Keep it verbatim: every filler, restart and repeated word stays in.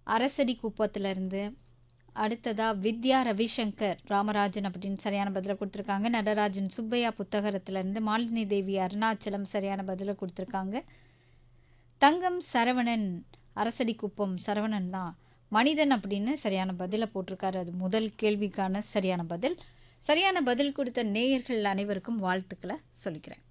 அரசடி குப்பத்திலேருந்து. அடுத்ததா வித்யா ரவிசங்கர் ராமராஜன் அப்படின்னு சரியான பதிலை கொடுத்துருக்காங்க. நடராஜன் சுப்பையா புத்தகரத்துலேருந்து. மாலினி தேவி அருணாச்சலம் சரியான பதிலை கொடுத்துருக்காங்க. தங்கம் சரவணன் அரசடி குப்பம் சரவணன் தான் மனிதன் அப்படின்னு சரியான பதிலை போட்டிருக்காரு. அது முதல் கேள்விக்கான சரியான பதில். சரியான பதில் கொடுத்த நேயர்கள் அனைவருக்கும் வாழ்த்துக்களை சொல்லிக்கிறேன்.